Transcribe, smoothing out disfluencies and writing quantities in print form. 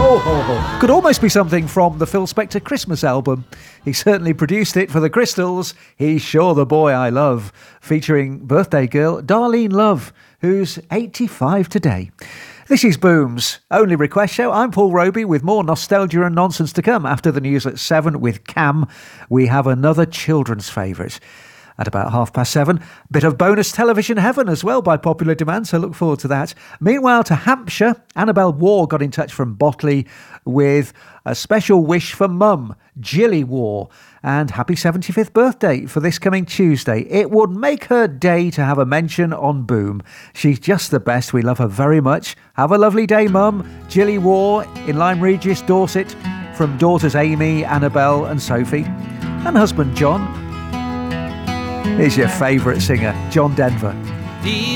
Ho, ho, ho. Could almost be something from the Phil Spector Christmas album. He certainly produced it for the Crystals. He's sure the boy I love, featuring birthday girl Darlene Love, who's 85 today. This is Boom's Only Request Show. I'm Paul Roby with more nostalgia and nonsense to come. After the news at 7 with Cam, we have another children's favourite. At about 7:30, bit of bonus television heaven as well by popular demand, so look forward to that. Meanwhile, to Hampshire, Annabelle Waugh got in touch from Botley with a special wish for Mum, Jilly Waugh, and happy 75th birthday for this coming Tuesday. It would make her day to have a mention on Boom. She's just the best. We love her very much. Have a lovely day, Mum. Jilly Waugh in Lyme Regis, Dorset, from daughters Amy, Annabelle and Sophie, and husband John. Here's your favourite singer, John Denver. He